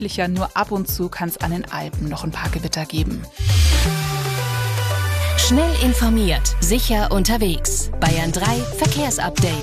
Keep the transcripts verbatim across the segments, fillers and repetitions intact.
südlicher, nur ab und zu kann es an den Alpen noch ein paar Gewitter geben. Schnell informiert, sicher unterwegs. Bayern drei Verkehrsupdate.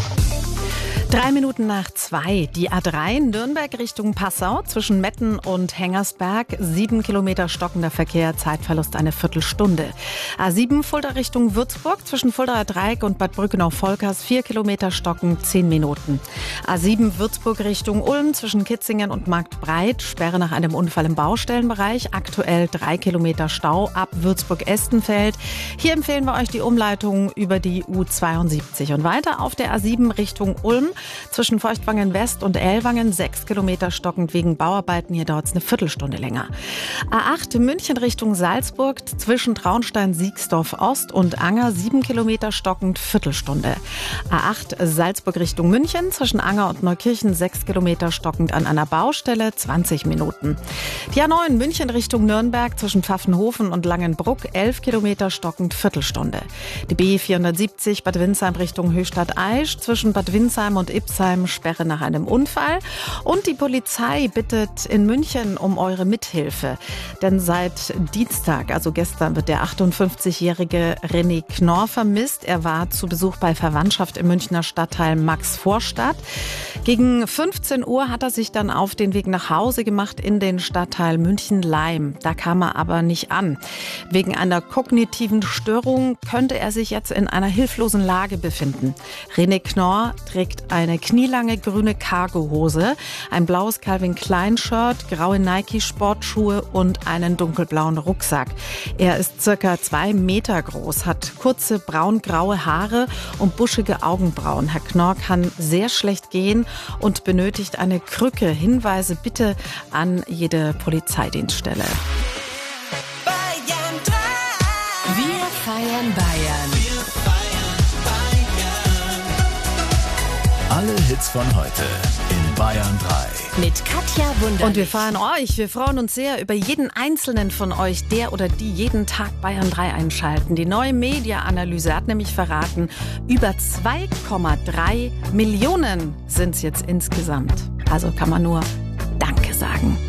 Drei Minuten nach zwei. Die A drei Nürnberg Richtung Passau zwischen Metten und Hengersberg. Sieben Kilometer stockender Verkehr, Zeitverlust eine Viertelstunde. A sieben Fulda Richtung Würzburg zwischen Fuldaer Dreieck und Bad Brückenau-Volkers. Vier Kilometer stocken, zehn Minuten. A sieben Würzburg Richtung Ulm zwischen Kitzingen und Marktbreit. Sperre nach einem Unfall im Baustellenbereich. Aktuell drei Kilometer Stau ab Würzburg-Estenfeld. Hier empfehlen wir euch die Umleitung über die U zweiundsiebzig. Und weiter auf der A sieben Richtung Ulm. Zwischen Feuchtwangen West und Ellwangen sechs Kilometer stockend wegen Bauarbeiten. Hier dauert es eine Viertelstunde länger. A acht München Richtung Salzburg zwischen Traunstein-Siegsdorf Ost und Anger sieben Kilometer stockend, Viertelstunde. A acht Salzburg Richtung München zwischen Anger und Neukirchen sechs Kilometer stockend an einer Baustelle, zwanzig Minuten. Die A neun München Richtung Nürnberg zwischen Pfaffenhofen und Langenbruck elf Kilometer stockend, Viertelstunde. Die B vierhundertsiebzig Bad Windsheim Richtung Höchstadt-Aisch zwischen Bad Windsheim und Ipsheim Sperre nach einem Unfall. Und die Polizei bittet in München um eure Mithilfe. Denn seit Dienstag, also gestern, wird der achtundfünfzigjährige René Knorr vermisst. Er war zu Besuch bei Verwandtschaft im Münchner Stadtteil Maxvorstadt. Gegen fünfzehn Uhr hat er sich dann auf den Weg nach Hause gemacht in den Stadtteil München-Leim. Da kam er aber nicht an. Wegen einer kognitiven Störung könnte er sich jetzt in einer hilflosen Lage befinden. René Knorr trägt eine knielange grüne Cargohose, ein blaues Calvin Klein Shirt, graue Nike Sportschuhe und einen dunkelblauen Rucksack. Er ist circa zwei Meter groß, hat kurze braun-graue Haare und buschige Augenbrauen. Herr Knorr kann sehr schlecht gehen und benötigt eine Krücke. Hinweise bitte an jede Polizeidienststelle. Bayern drei. Wir feiern Bayern. Alle Hits von heute in Bayern drei. Mit Katja Wunderlich. Und wir feiern euch. Wir freuen uns sehr über jeden einzelnen von euch, der oder die jeden Tag Bayern drei einschalten. Die neue Media-Analyse hat nämlich verraten, über zwei Komma drei Millionen sind es jetzt insgesamt. Also kann man nur Danke sagen.